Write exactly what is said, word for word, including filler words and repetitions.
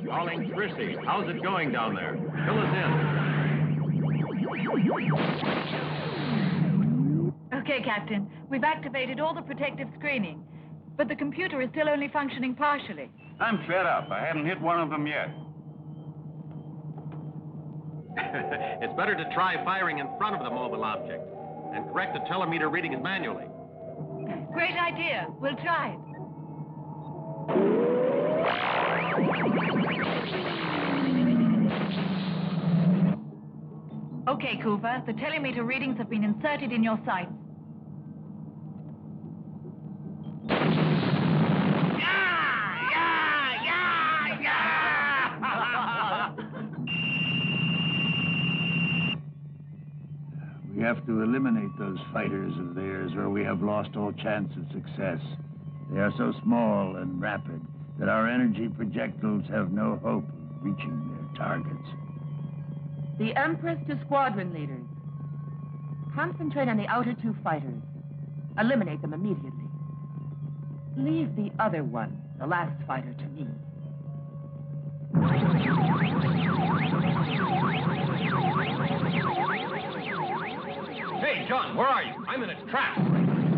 Calling Chrissy. How's it going down there? Fill us in. Okay, Captain. We've activated all the protective screening, but the computer is still only functioning partially. I'm fed up. I haven't hit one of them yet. It's better to try firing in front of the mobile object and correct the telemeter readings manually. Great idea. We'll try it. Okay, Cooper. The telemeter readings have been inserted in your sights. We have to eliminate those fighters of theirs, or we have lost all chance of success. They are so small and rapid that our energy projectiles have no hope of reaching their targets. The Empress to squadron leaders. Concentrate on the outer two fighters. Eliminate them immediately. Leave the other one, the last fighter, to me. Hey, John, where are you? I'm in a trap.